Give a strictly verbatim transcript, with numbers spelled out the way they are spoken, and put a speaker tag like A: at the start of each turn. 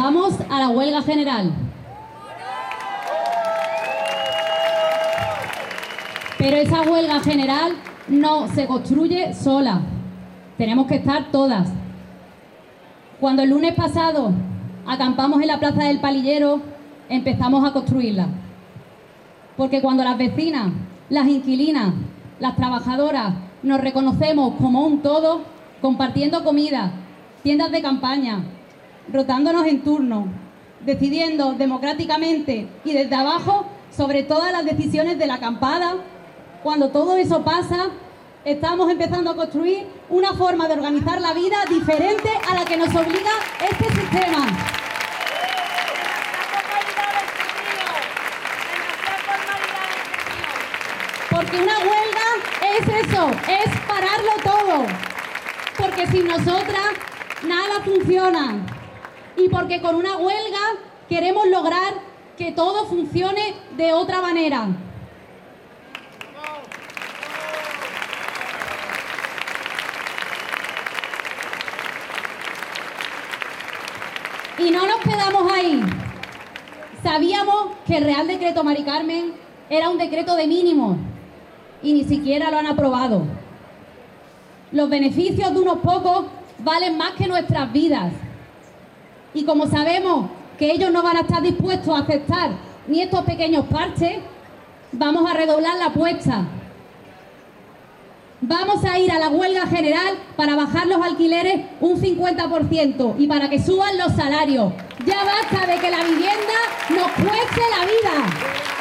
A: Vamos a la huelga general. Pero esa huelga general no se construye sola. Tenemos que estar todas. Cuando el lunes pasado acampamos en la Plaza del Palillero, empezamos a construirla. Porque cuando las vecinas, las inquilinas, las trabajadoras nos reconocemos como un todo, compartiendo comida, tiendas de campaña, rotándonos en turno, decidiendo democráticamente y desde abajo sobre todas las decisiones de la acampada, cuando todo eso pasa, estamos empezando a construir una forma de organizar la vida diferente a la que nos obliga este sistema. Porque una huelga es eso, es pararlo todo. Porque sin nosotras nada funciona. Y porque con una huelga queremos lograr que todo funcione de otra manera. Y no nos quedamos ahí. Sabíamos que el Real Decreto Mari Carmen era un decreto de mínimos y ni siquiera lo han aprobado. Los beneficios de unos pocos valen más que nuestras vidas. Y como sabemos que ellos no van a estar dispuestos a aceptar ni estos pequeños parches, vamos a redoblar la apuesta. Vamos a ir a la huelga general para bajar los alquileres un cincuenta por ciento y para que suban los salarios. Ya basta de que la vivienda nos cueste la vida.